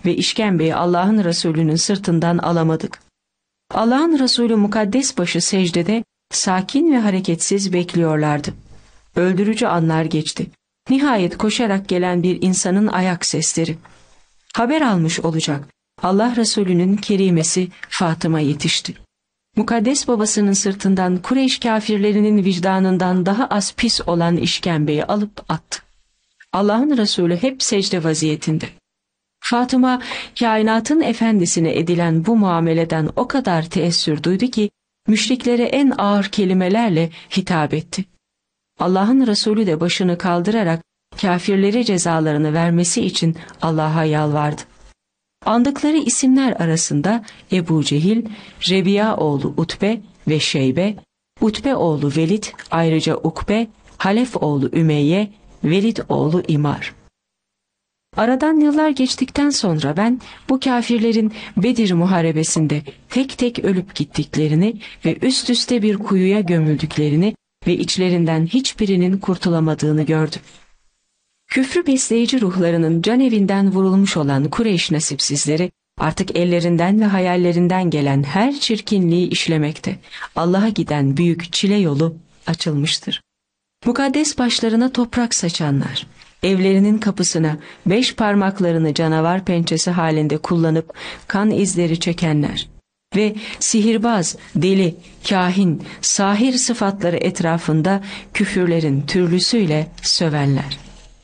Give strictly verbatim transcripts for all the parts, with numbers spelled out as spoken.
ve işkembeyi Allah'ın Resulü'nün sırtından alamadık. Allah'ın Resulü mukaddes başı secdede sakin ve hareketsiz bekliyorlardı. Öldürücü anlar geçti. Nihayet koşarak gelen bir insanın ayak sesleri. Haber almış olacak. Allah Resulü'nün kerimesi Fatıma yetişti. Mukaddes babasının sırtından Kureyş kafirlerinin vicdanından daha az pis olan işkembeyi alıp attı. Allah'ın Resulü hep secde vaziyetinde. Fatıma, kainatın efendisine edilen bu muameleden o kadar teessür duydu ki, müşriklere en ağır kelimelerle hitap etti. Allah'ın Resulü de başını kaldırarak, kafirlere cezalarını vermesi için Allah'a yalvardı. Andıkları isimler arasında Ebu Cehil, Rebiya oğlu Utbe ve Şeybe, Utbe oğlu Velid, ayrıca Ukbe, Halef oğlu Ümeyye, Velid oğlu İmar. Aradan yıllar geçtikten sonra ben bu kafirlerin Bedir muharebesinde tek tek ölüp gittiklerini ve üst üste bir kuyuya gömüldüklerini ve içlerinden hiçbirinin kurtulamadığını gördüm. Küfrü besleyici ruhlarının can evinden vurulmuş olan Kureyş nasipsizleri artık ellerinden ve hayallerinden gelen her çirkinliği işlemekte. Allah'a giden büyük çile yolu açılmıştır. Mukaddes başlarına toprak saçanlar, evlerinin kapısına beş parmaklarını canavar pençesi halinde kullanıp kan izleri çekenler ve sihirbaz, deli, kahin, sahir sıfatları etrafında küfürlerin türlüsüyle sövenler.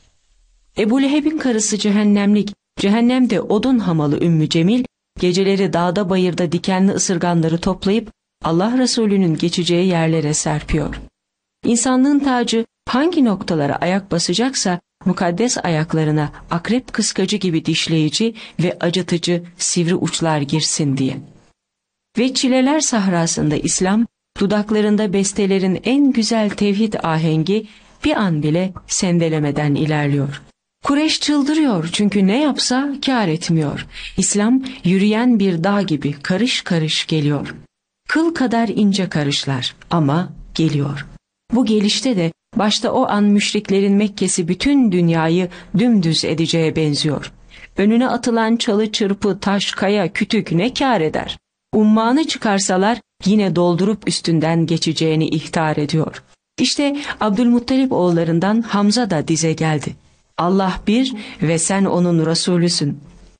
Ebu Leheb'in karısı cehennemlik, cehennemde odun hamalı Ümmü Cemil, geceleri dağda bayırda dikenli ısırganları toplayıp Allah Resulü'nün geçeceği yerlere serpiyor. İnsanlığın tacı hangi noktalara ayak basacaksa, mukaddes ayaklarına akrep kıskacı gibi dişleyici ve acıtıcı sivri uçlar girsin diye. Ve çileler sahrasında İslam, dudaklarında bestelerin en güzel tevhid ahengi bir an bile sendelemeden ilerliyor. Kureyş çıldırıyor çünkü ne yapsa kâr etmiyor. İslam yürüyen bir dağ gibi karış karış geliyor. Kıl kadar ince karışlar ama geliyor. Bu gelişte de başta o an müşriklerin Mekke'si bütün dünyayı dümdüz edeceğe benziyor. Önüne atılan çalı çırpı, taş, kaya, kütük ne kâr eder? Ummanı çıkarsalar yine doldurup üstünden geçeceğini ihtar ediyor. İşte Abdülmuttalip oğullarından Hamza da dize geldi. Allah bir ve sen onun Resulüsün.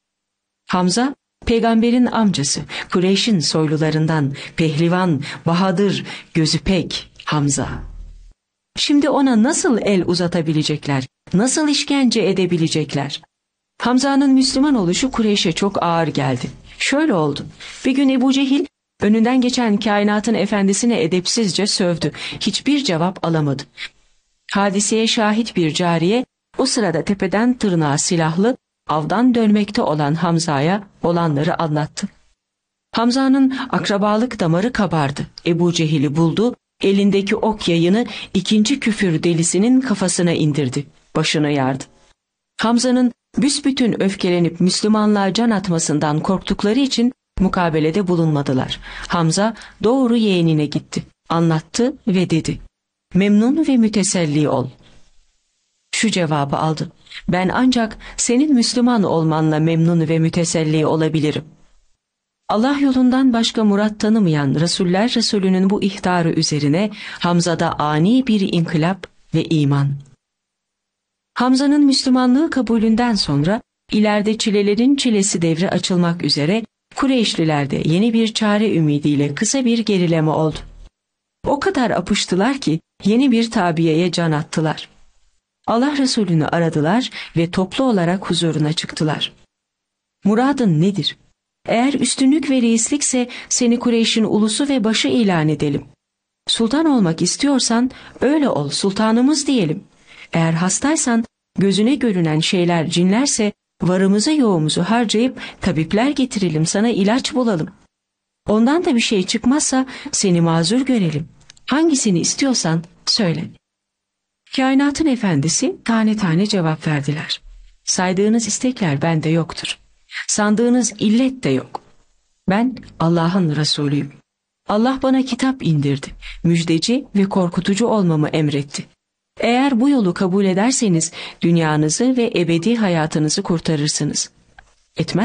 Hamza, peygamberin amcası, Kureyş'in soylularından, pehlivan, bahadır, gözü pek Hamza. Şimdi ona nasıl el uzatabilecekler, nasıl işkence edebilecekler? Hamza'nın Müslüman oluşu Kureyş'e çok ağır geldi. Şöyle oldu, bir gün Ebu Cehil, önünden geçen kainatın efendisine edepsizce sövdü. Hiçbir cevap alamadı. Hadiseye şahit bir cariye, o sırada tepeden tırnağa silahlı, avdan dönmekte olan Hamza'ya olanları anlattı. Hamza'nın akrabalık damarı kabardı. Ebu Cehil'i buldu, elindeki ok yayını ikinci küfür delisinin kafasına indirdi, başını yardı. Hamza'nın büsbütün öfkelenip Müslümanlığa can atmasından korktukları için mukabelede bulunmadılar. Hamza doğru yeğenine gitti, anlattı ve dedi, memnun ve müteselli ol. Şu cevabı aldı, ben ancak senin Müslüman olmanla memnun ve müteselli olabilirim. Allah yolundan başka murat tanımayan Resuller Resulü'nün bu ihtarı üzerine Hamza'da ani bir inkılap ve iman. Hamza'nın Müslümanlığı kabulünden sonra ileride çilelerin çilesi devri açılmak üzere Kureyşlilerde yeni bir çare ümidiyle kısa bir gerileme oldu. O kadar apıştılar ki yeni bir tabiyeye can attılar. Allah Resulü'nü aradılar ve toplu olarak huzuruna çıktılar. Muradın nedir? Eğer üstünlük ve reislikse seni Kureyş'in ulusu ve başı ilan edelim. Sultan olmak istiyorsan öyle ol, sultanımız diyelim. Eğer hastaysan, gözüne görünen şeyler cinlerse varımızı yoğumuzu harcayıp tabipler getirelim, sana ilaç bulalım. Ondan da bir şey çıkmazsa seni mazur görelim. Hangisini istiyorsan söyle. Kainatın efendisi tane tane cevap verdiler. Saydığınız istekler bende yoktur. Sandığınız illet de yok. Ben Allah'ın Resulüyüm. Allah bana kitap indirdi. Müjdeci ve korkutucu olmamı emretti. Eğer bu yolu kabul ederseniz dünyanızı ve ebedi hayatınızı kurtarırsınız. Etmez